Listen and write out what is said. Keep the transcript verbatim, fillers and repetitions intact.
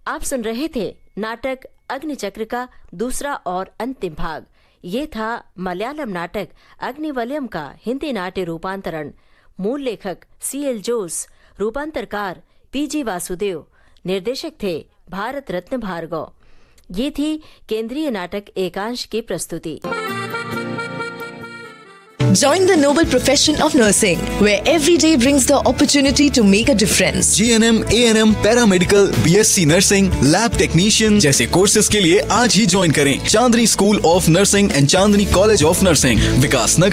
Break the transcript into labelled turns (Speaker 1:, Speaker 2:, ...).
Speaker 1: आप सुन रहे थे नाटक अग्निचक्र का दूसरा और अंतिम भाग। ये था मलयालम नाटक अग्निवलयम का हिंदी नाट्य रूपांतरण। मूल लेखक सी एल जोस, रूपांतरकार पी जी वासुदेव, निर्देशक थे भारत रत्न भार्गव। ये थी केंद्रीय नाटक एकांश की प्रस्तुति।
Speaker 2: Join the noble profession of nursing, where every day brings the opportunity to make a difference.
Speaker 3: G N M, A N M, Paramedical, B S c Nursing, Lab Technician जैसे courses के लिए आज ही ज्वाइन करें चांदनी school of nursing and Chandni college of nursing, Vikas Nagar.